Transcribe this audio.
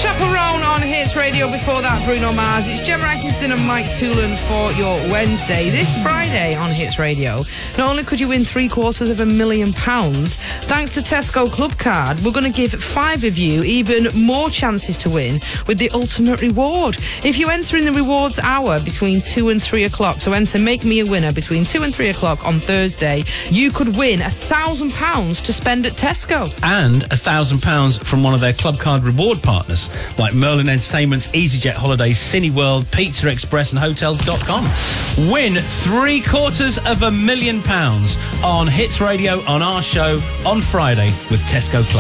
Chaperone on Hits Radio. Before that, Bruno Mars. It's Gemma Atkinson and Mike Toolan for your Wednesday. This Friday on Hits Radio, not only could you win £750,000, thanks to Tesco Club Card, we're going to give 5 of you even more chances to win with the ultimate reward. If you enter in the rewards hour between 2 and 3 o'clock, so enter Make Me a Winner between 2 and 3 o'clock on Thursday, you could win £1,000 to spend at Tesco. And £1,000 from one of their Club Card reward partners, like Merlin Entertainments, EasyJet Holidays, Cineworld, Pizza Express and Hotels.com. Win £750,000 on Hits Radio on our show on Friday with Tesco Club.